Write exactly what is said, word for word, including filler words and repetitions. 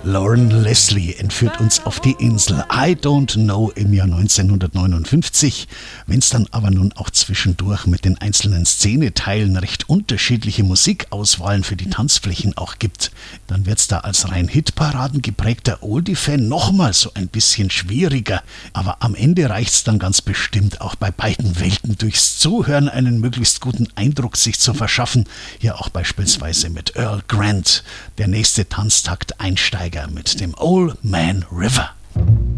Lauren Leslie entführt uns auf die Insel I Don't Know im Jahr neunzehnhundertneunundfünfzig. Wenn es dann aber nun auch zwischendurch mit den einzelnen Szeneteilen recht unterschiedliche Musikauswahlen für die Tanzflächen auch gibt, dann wird's da als rein Hitparaden geprägter Oldie-Fan nochmal so ein bisschen schwieriger. Aber am Ende reicht's dann ganz bestimmt auch bei beiden Welten durchs Zuhören einen möglichst guten Eindruck sich zu verschaffen. Hier auch beispielsweise mit Earl Grant, der nächste Tanztakt Einsteiger mit dem Old Man River.